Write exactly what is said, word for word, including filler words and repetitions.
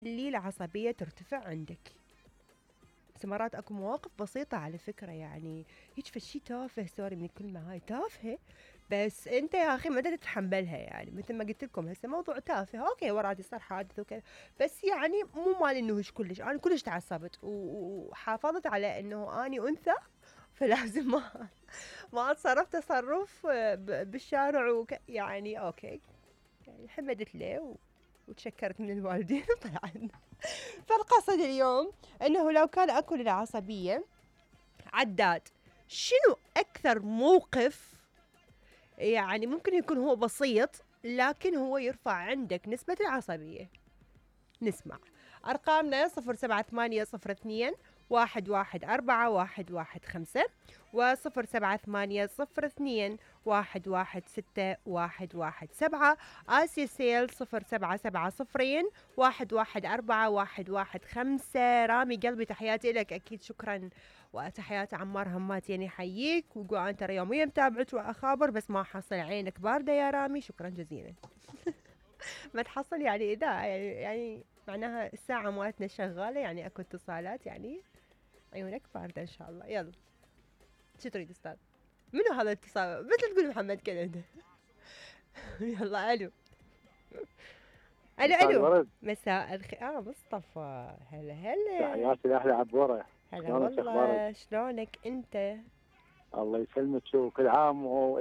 اللي العصبية ترتفع عندك. بس مرات اكو مواقف بسيطة على فكرة، يعني هيك فشي تافه، سوري من الكلمة هاي تافهة، بس انت يا اخي ما تتحملها. يعني مثل ما قلت لكم هسه موضوع تافه، اوكي ورادي صار حادث وكذا، بس يعني مو مال انه هيك كلش، انا كلش تعصبت وحافظت على انه اني انثى، فلازم ما ما اتصرف تصرف بالشارع وك يعني اوكي، يعني حمدت له و... وتشكرت من الوالدين وطلعنا. فالقصد اليوم انه لو كان اكو للعصبية عداد، شنو اكثر موقف يعني ممكن يكون هو بسيط لكن هو يرفع عندك نسبة العصبية؟ نسمع أرقامنا صفر سبعة ثمانية صفر اثنين واحد واحد أربعة واحد واحد خمسة وصفر سبعة ثمانية صفر اثنين واحد واحد ستة واحد واحد سبعة. آسيا سيل صفر سبعة سبعة صفرين واحد واحد أربعة واحد واحد خمسة. رامي قلبي تحياتي لك، أكيد شكرا، وتحياتي عمار همات يعني حييك، ويقول أنا ترى يوميا متابعك وأخابر بس ما حصل عينك باردة يا رامي، شكرا جزيلا. ما تحصل يعني إذا يعني, يعني معناها الساعة مالتنا شغالة، يعني اكو اتصالات، يعني عيونك باردة ان شاء الله. يلا شو تريد استاذ؟ منو هذا الاتصال؟ مثل تقول محمد كندا. يلا الو. الو مساء الو. الورد. مساء الخير. اه مصطفى، هلا هلا. تحياتي لاهل عبوره. هلا شلونك اخبارك؟ والله، شلونك انت؟ الله يسلمك وكل عام و